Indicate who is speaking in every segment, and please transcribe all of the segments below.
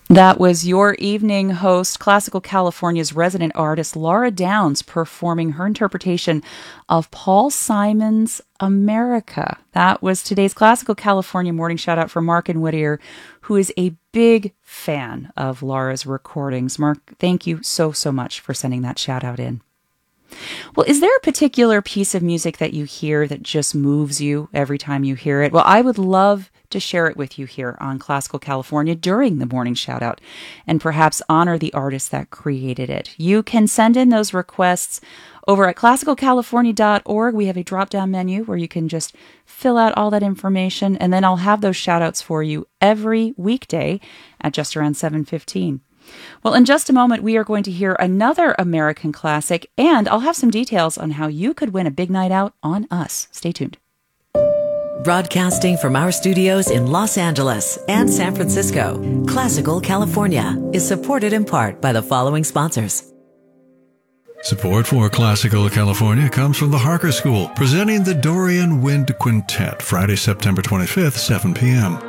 Speaker 1: That was your evening host, Classical California's resident artist, Laura Downs, performing her interpretation of Paul Simon's America. That was today's Classical California morning shout out for Mark in Whittier, who is a big fan of Laura's recordings. Mark, thank you so much for sending that shout out in. Well, is there a particular piece of music that you hear that just moves you every time you hear it? Well, I would love to share it with you here on Classical California during the morning shout out and perhaps honor the artist that created it. You can send in those requests over at classicalcalifornia.org. We have a drop-down menu where you can just fill out all that information, and then I'll have those shout outs for you every weekday at just around 7:15. Well, in just a moment, we are going to hear another American classic, and I'll have some details on how you could win a big night out on us. Stay tuned.
Speaker 2: Broadcasting from our studios in Los Angeles and San Francisco, Classical California is supported in part by the following sponsors.
Speaker 3: Support for Classical California comes from the Harker School, presenting the Dorian Wind Quintet, Friday, September 25th, 7 p.m.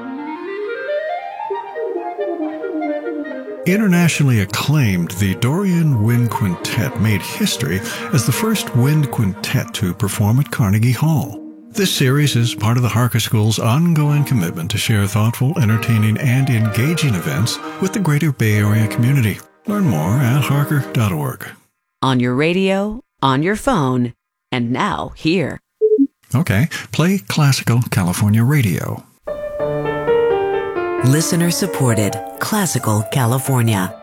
Speaker 3: Internationally acclaimed, the Dorian Wind Quintet made history as the first wind quintet to perform at Carnegie Hall. This series is part of the Harker School's ongoing commitment to share thoughtful, entertaining, and engaging events with the greater Bay Area community. Learn more at harker.org.
Speaker 2: On your radio, on your phone, and now here.
Speaker 3: Okay, play Classical California Radio.
Speaker 2: Listener supported Classical California.